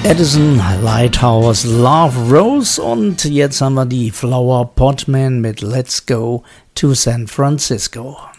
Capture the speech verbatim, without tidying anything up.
Edison, Lighthouse, Love Rose und jetzt haben wir die Flower Pot Man mit Let's Go to San Francisco.